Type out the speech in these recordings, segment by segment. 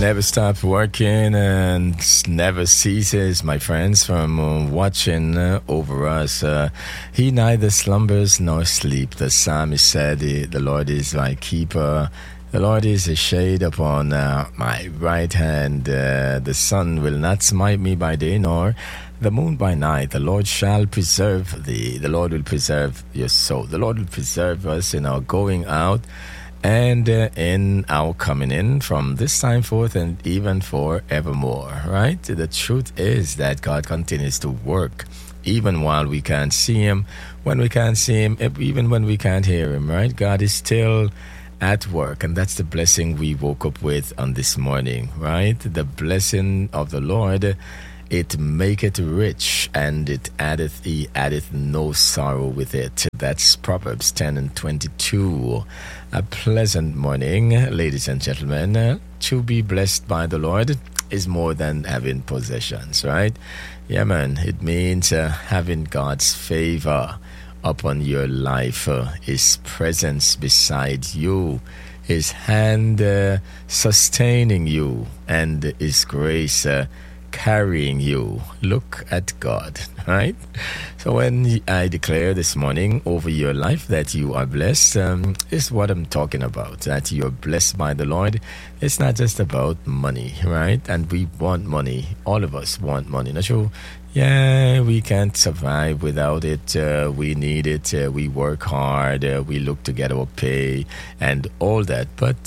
never stops working and never ceases, my friends, from watching over us. He neither slumbers nor sleep. The psalmist said, the Lord is my keeper. The Lord is a shade upon my right hand. The sun will not smite me by day, nor the moon by night. The Lord shall preserve thee. The Lord will preserve your soul. The Lord will preserve us in our going out and in our coming in from this time forth and even forevermore, right? The truth is that God continues to work even while we can't see Him, when we can't see Him, even when we can't hear Him, right? God is still at work, and that's the blessing we woke up with on this morning, right? The blessing of the Lord, it maketh rich, and He addeth no sorrow with it. That's Proverbs 10 and 22. A pleasant morning, ladies and gentlemen. To be blessed by the Lord is more than having possessions, right? Yeah, man. It means having God's favor upon your life, His presence beside you, His hand sustaining you, and His grace carrying you. Look at God, right? So when I declare this morning over your life that you are blessed, is what I'm talking about, that you're blessed by the Lord. It's not just about money, right? And we want money. All of us want money. Not sure. Yeah, we can't survive without it. We need it. We work hard. We look to get our pay and all that. But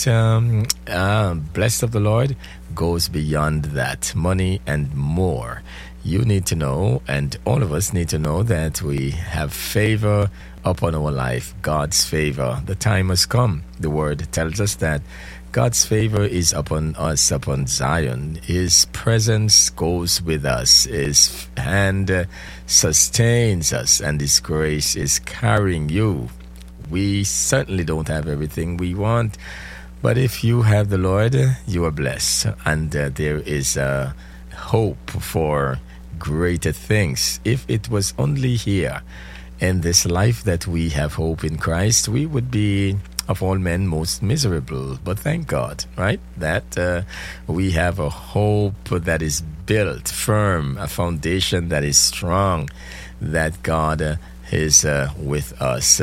blessed of the Lord goes beyond that. Money and more. You need to know, and all of us need to know, that we have favor upon our life. God's favor. The time has come. The word tells us that God's favor is upon us, upon Zion. His presence goes with us. His hand sustains us, and His grace is carrying you. We certainly don't have everything we want, but if you have the Lord, you are blessed, and there is a hope for greater things. If it was only here in this life that we have hope in Christ, we would be of all men most miserable. But thank God, right, that we have a hope that is built firm, a foundation that is strong, that God is with us.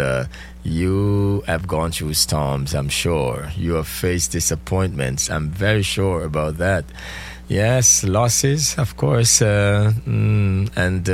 You have gone through storms, I'm sure. You have faced disappointments, I'm very sure about that. Yes, losses, of course, and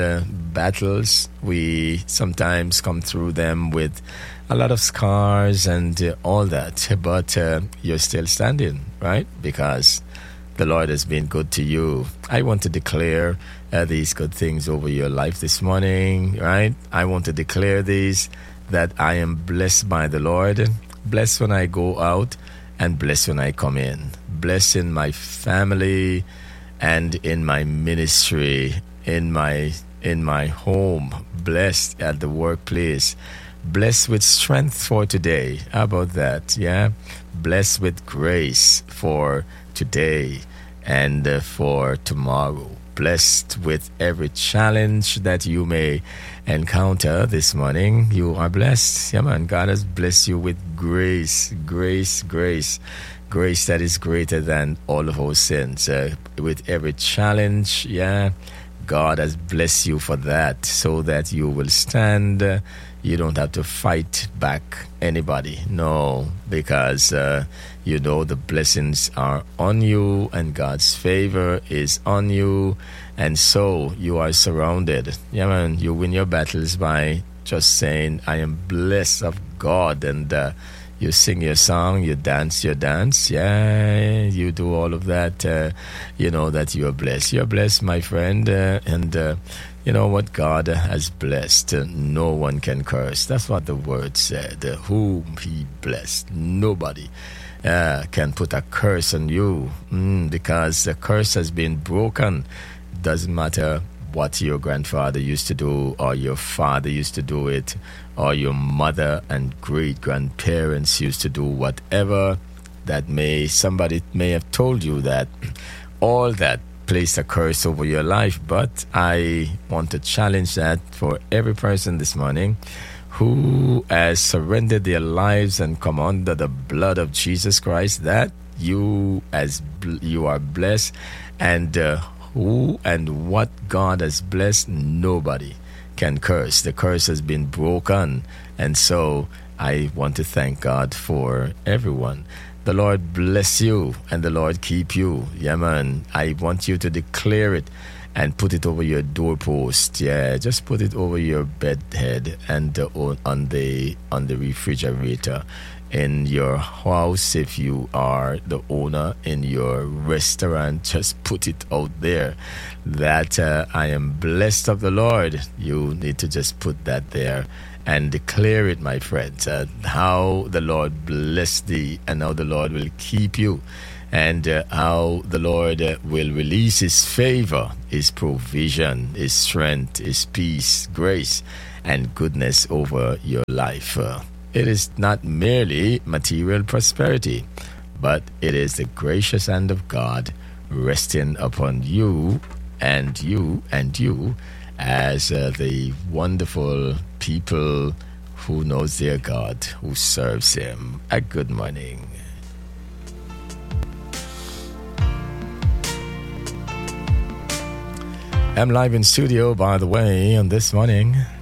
battles. We sometimes come through them with a lot of scars and all that, but you're still standing, right? Because the Lord has been good to you. I want to declare these good things over your life this morning, right? I want to declare these, that I am blessed by the Lord, blessed when I go out and blessed when I come in, blessed in my family and in my ministry, in my home, blessed at the workplace, blessed with strength for today. How about that? Yeah, blessed with grace for today and for tomorrow. Blessed with every challenge that you may encounter this morning. You are blessed. Yeah, man. God has blessed you with grace, grace, grace. Grace that is greater than all of our sins. With every challenge, yeah, God has blessed you for that, so that you will stand. You don't have to fight back anybody. No, because you know the blessings are on you and God's favor is on you. And so you are surrounded. Yeah, man, you win your battles by just saying, I am blessed of God. And you sing your song, you dance your dance. Yeah, you do all of that. You know that you are blessed. You're blessed, my friend. And you know what? God has blessed. No one can curse. That's what the word said. Whom He blessed. Nobody can put a curse on you, because the curse has been broken. Doesn't matter what your grandfather used to do, or your father used to do it, or your mother and great-grandparents used to do, whatever that somebody may have told you that all that placed a curse over your life. But I want to challenge that for every person this morning who has surrendered their lives and come under the blood of Jesus Christ, that you you are blessed, and who and what God has blessed, nobody can curse. The curse has been broken, and so I want to thank God for everyone. The Lord bless you and the Lord keep you. Yeah, man. I want you to declare it and put it over your doorpost. Yeah, just put it over your bed head and on the refrigerator in your house. If you are the owner in your restaurant, just put it out there that I am blessed of the Lord. You need to just put that there and declare it, my friends, how the Lord bless thee and how the Lord will keep you, and how the Lord will release his favor, his provision, his strength, his peace, grace, and goodness over your life. It is not merely material prosperity, but it is the gracious hand of God resting upon you and you and you as the wonderful people who knows their God, who serves him. A good morning. I'm live in studio, by the way, on this morning.